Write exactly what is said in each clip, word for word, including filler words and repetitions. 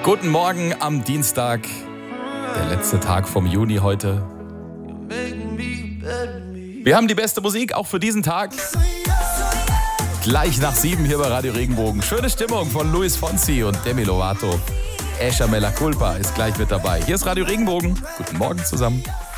Guten Morgen am Dienstag, der letzte Tag vom Juni heute. Wir haben die beste Musik auch für diesen Tag. Gleich nach sieben hier bei Radio Regenbogen. Schöne Stimmung von Luis Fonsi und Demi Lovato. Escha Mea Culpa ist gleich mit dabei. Hier ist Radio Regenbogen. Guten Morgen zusammen.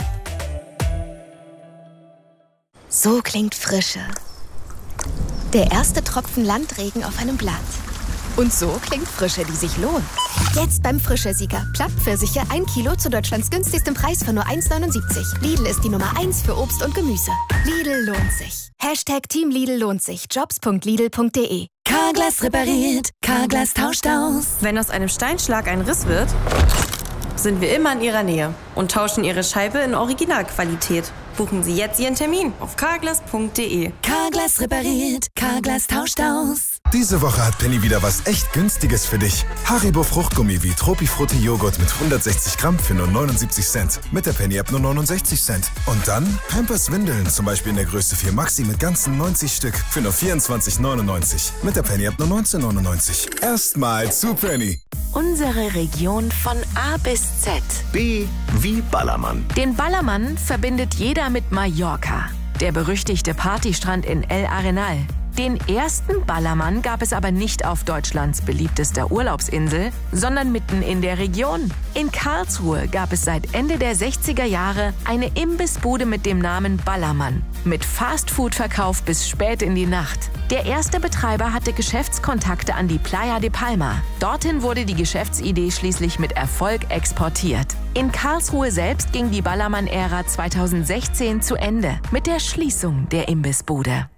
So klingt Frische. Der erste Tropfen Landregen auf einem Blatt. Und so klingt Frische, die sich lohnt. Jetzt beim Frische-Sieger. Plattpfirsiche ein Kilo zu Deutschlands günstigstem Preis für nur eins neunundsiebzig. Lidl ist die Nummer eins für Obst und Gemüse. Lidl lohnt sich. Hashtag Team Lidl lohnt sich. Jobs punkt lidl punkt de. Carglass repariert. Carglass tauscht aus. Wenn aus einem Steinschlag ein Riss wird, sind wir immer in Ihrer Nähe und tauschen Ihre Scheibe in Originalqualität. Buchen Sie jetzt Ihren Termin auf carglass punkt de. Carglass repariert. Carglass tauscht aus. Diese Woche hat Penny wieder was echt Günstiges für dich. Haribo Fruchtgummi wie Tropifrutti Joghurt mit hundertsechzig Gramm für nur neunundsiebzig Cent. Mit der Penny-App nur neunundsechzig Cent. Und dann Pampers Windeln, zum Beispiel in der Größe vier Maxi mit ganzen neunzig Stück für nur vierundzwanzig neunundneunzig. Mit der Penny-App nur neunzehn neunundneunzig. Erstmal zu Penny. Unsere Region von A bis Z. B wie Ballermann. Den Ballermann verbindet jeder mit Mallorca. Der berüchtigte Partystrand in El Arenal. Den ersten Ballermann gab es aber nicht auf Deutschlands beliebtester Urlaubsinsel, sondern mitten in der Region. In Karlsruhe gab es seit Ende der sechziger Jahre eine Imbissbude mit dem Namen Ballermann. Mit Fastfood-Verkauf bis spät in die Nacht. Der erste Betreiber hatte Geschäftskontakte an die Playa de Palma. Dorthin wurde die Geschäftsidee schließlich mit Erfolg exportiert. In Karlsruhe selbst ging die Ballermann-Ära zweitausendsechzehn zu Ende mit der Schließung der Imbissbude.